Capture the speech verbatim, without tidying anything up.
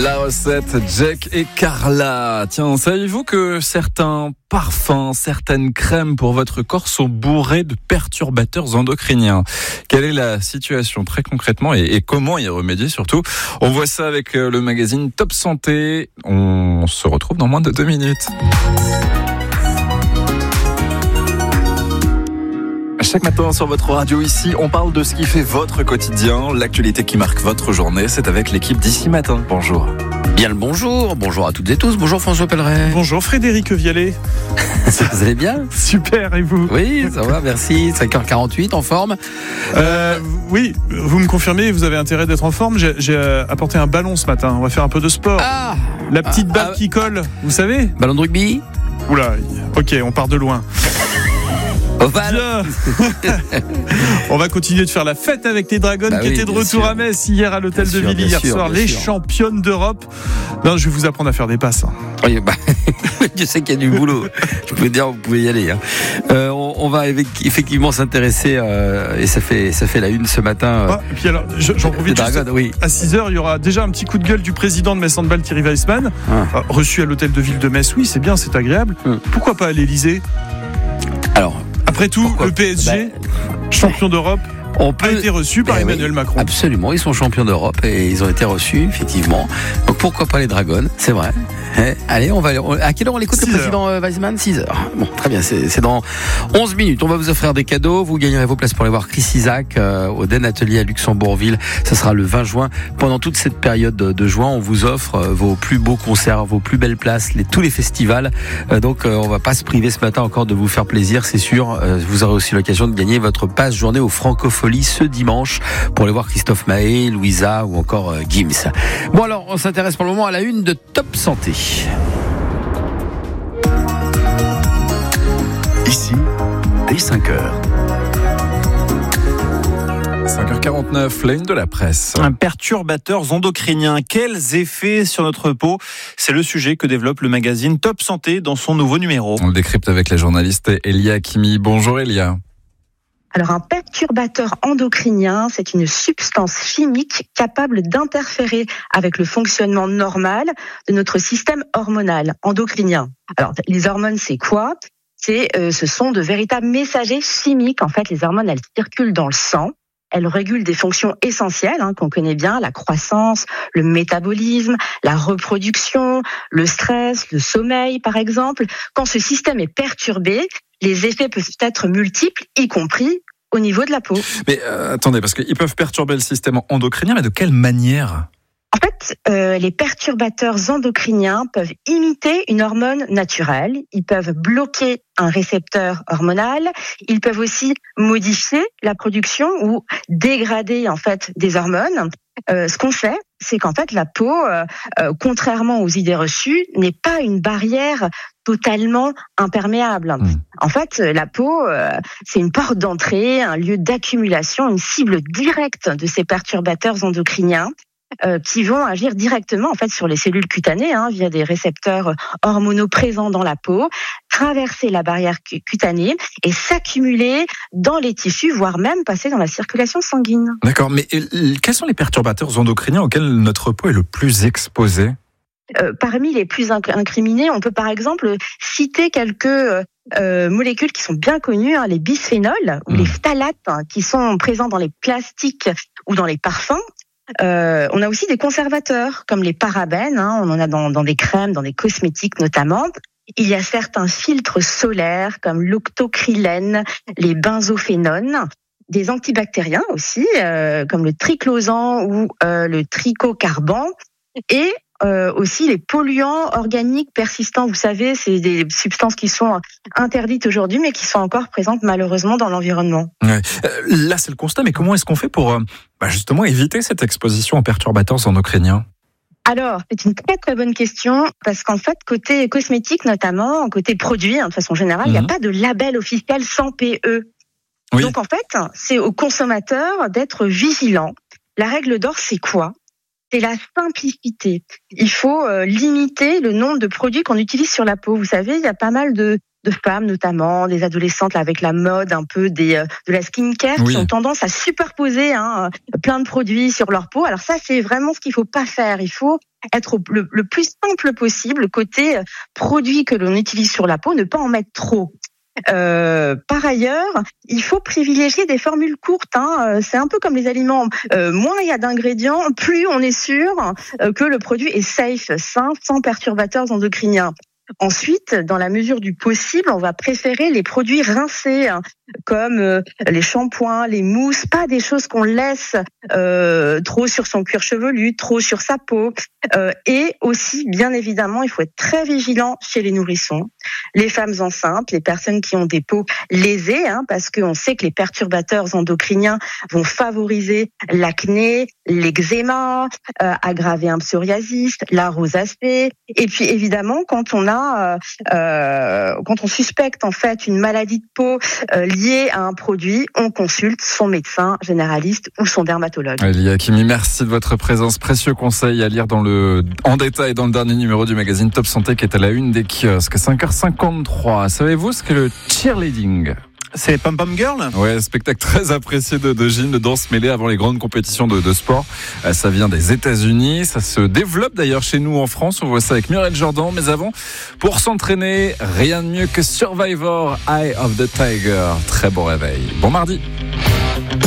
La recette, Jack et Carla. Tiens, savez-vous que certains parfums, certaines crèmes pour votre corps sont bourrés de perturbateurs endocriniens? Quelle est la situation très concrètement et, et comment y remédier surtout? On voit ça avec le magazine Top Santé. On se retrouve dans moins de deux minutes. Chaque matin sur votre radio ici, on parle de ce qui fait votre quotidien, l'actualité qui marque votre journée. C'est avec l'équipe d'Ici Matin. Bonjour. Bien le bonjour, bonjour à toutes et tous. Bonjour François Pelleret. Bonjour Frédéric Vialet. Vous allez bien? Super, et vous? Oui, ça va, merci. cinq heures quarante-huit, en forme. euh, Oui, vous me confirmez, vous avez intérêt d'être en forme. J'ai, j'ai apporté un ballon ce matin, on va faire un peu de sport. Ah, La petite ah, balle ah, qui colle, vous savez? Ballon de rugby. Oula, ok, on part de loin. Oval. On va continuer de faire la fête avec les Dragons bah qui oui, étaient de retour sûr. à Metz hier à l'hôtel Bien de sûr, Villy bien hier sûr, soir, bien les sûr. championnes d'Europe. Non, je vais vous apprendre à faire des passes. Oui, bah, je sais qu'il y a du boulot. Je peux dire, vous pouvez y aller. Hein. Euh, on, on va effectivement s'intéresser euh, et ça fait ça fait la une ce matin. Euh, ah, et puis alors, j'en profite juste. Dragons, oui. À six heures, il y aura déjà un petit coup de gueule du président de Metz Handball, Thierry Weissmann, Ah. euh, reçu à l'hôtel de ville de Metz. Oui, c'est bien, c'est agréable. Hum. Pourquoi pas à l'Elysée? Alors, Après tout, pourquoi le P S G, bah, champion d'Europe, on a peut. été reçu par Eh Emmanuel oui, Macron. Absolument, ils sont champions d'Europe et ils ont été reçus, effectivement. Donc pourquoi pas les Dragons, c'est vrai. Eh, allez, on va aller. À quelle heure on l'écoute, le six heures. président euh, Weissmann? six heures. Bon, très bien, c'est, c'est dans onze minutes. On va vous offrir des cadeaux. Vous gagnerez vos places pour aller voir Chris Isaak euh, au Den Atelier à Luxembourgville. Ça sera le vingt juin. Pendant toute cette période de, de juin, on vous offre euh, vos plus beaux concerts, vos plus belles places, les, tous les festivals. Euh, donc, euh, on va pas se priver ce matin encore de vous faire plaisir, c'est sûr. Euh, vous aurez aussi l'occasion de gagner votre passe journée au Francofolie ce dimanche pour aller voir Christophe Mahé, Louisa ou encore euh, Gims. Bon, alors, on s'intéresse pour le moment à la une de Top Santé. Ici, dès cinq heures. cinq heures quarante-neuf, la une de la presse. Un perturbateurs endocriniens, quels effets sur notre peau? C'est le sujet que développe le magazine Top Santé dans son nouveau numéro. On le décrypte avec la journaliste Elia Kimi. Bonjour Elia. Alors un perturbateur endocrinien, c'est une substance chimique capable d'interférer avec le fonctionnement normal de notre système hormonal endocrinien. Alors les hormones, c'est quoi? C'est, euh, ce sont de véritables messagers chimiques. En fait, les hormones, elles circulent dans le sang. Elles régulent des fonctions essentielles hein, qu'on connaît bien, la croissance, le métabolisme, la reproduction, le stress, le sommeil par exemple. Quand ce système est perturbé, les effets peuvent être multiples, y compris au niveau de la peau. Mais euh, attendez, parce qu'ils peuvent perturber le système endocrinien, mais de quelle manière? En fait, euh, les perturbateurs endocriniens peuvent imiter une hormone naturelle, ils peuvent bloquer un récepteur hormonal, ils peuvent aussi modifier la production ou dégrader en fait des hormones. Euh, ce qu'on sait, c'est qu'en fait la peau, euh, euh, contrairement aux idées reçues, n'est pas une barrière totalement imperméable. Mmh. En fait, la peau, euh, c'est une porte d'entrée, un lieu d'accumulation, une cible directe de ces perturbateurs endocriniens. Euh, qui vont agir directement en fait sur les cellules cutanées hein, via des récepteurs hormonaux présents dans la peau, traverser la barrière cutanée et s'accumuler dans les tissus, voire même passer dans la circulation sanguine. D'accord, mais euh, quels sont les perturbateurs endocriniens auxquels notre peau est le plus exposée? Euh, parmi les plus inc- incriminés, on peut par exemple citer quelques euh, molécules qui sont bien connues, hein, les bisphénols ou mmh. les phtalates hein, qui sont présents dans les plastiques ou dans les parfums. Euh, on a aussi des conservateurs comme les parabènes, hein, on en a dans, dans des crèmes, dans des cosmétiques notamment. Il y a certains filtres solaires comme l'octocrylène, les benzophénones, des antibactériens aussi euh, comme le triclosan ou euh, le trichocarban et Euh, aussi les polluants organiques persistants. Vous savez, c'est des substances qui sont interdites aujourd'hui, mais qui sont encore présentes malheureusement dans l'environnement. Ouais. Euh, là, c'est le constat, mais comment est-ce qu'on fait pour euh, bah justement éviter cette exposition aux perturbateurs endocriniens? Alors, c'est une très très bonne question, parce qu'en fait, côté cosmétique notamment, côté produit, hein, de façon générale, il mmh. n'y a pas de label officiel sans P E. Oui. Donc en fait, c'est aux consommateurs d'être vigilants. La règle d'or, c'est quoi ? C'est la simplicité. Il faut euh, limiter le nombre de produits qu'on utilise sur la peau. Vous savez, il y a pas mal de, de femmes, notamment des adolescentes, là, avec la mode un peu des, euh, de la skincare, oui. qui ont tendance à superposer hein, plein de produits sur leur peau. Alors ça, c'est vraiment ce qu'il faut pas faire. Il faut être le, le plus simple possible côté produits que l'on utilise sur la peau, ne pas en mettre trop. Euh, par ailleurs, il faut privilégier des formules courtes. Hein. C'est un peu comme les aliments. Euh, moins il y a d'ingrédients, plus on est sûr euh, que le produit est safe, sain, sans perturbateurs endocriniens. Ensuite, dans la mesure du possible, on va préférer les produits rincés, hein, comme euh, les shampoings, les mousses, pas des choses qu'on laisse euh, trop sur son cuir chevelu, trop sur sa peau. Euh, et aussi, bien évidemment, il faut être très vigilant chez les nourrissons, les femmes enceintes, les personnes qui ont des peaux lésées, hein, parce qu'on sait que les perturbateurs endocriniens vont favoriser l'acné, l'eczéma, euh, aggraver un psoriasis, la rosacée. Et puis évidemment, quand on a Euh, euh, quand on suspecte en fait une maladie de peau euh, liée à un produit, on consulte son médecin généraliste ou son dermatologue. Elia Hakimi, merci de votre présence. Précieux conseil à lire dans le, en détail dans le dernier numéro du magazine Top Santé qui est à la une des kiosques. cinq heures cinquante-trois. Savez-vous ce qu'est le cheerleading ? C'est Pom Pom Girl ? Ouais, spectacle très apprécié de, de gym, de danse mêlée avant les grandes compétitions de, de sport. Ça vient des États-Unis, ça se développe d'ailleurs chez nous en France. On voit ça avec Muriel Jordan. Mais avant, pour s'entraîner, rien de mieux que Survivor, Eye of the Tiger. Très bon réveil. Bon mardi.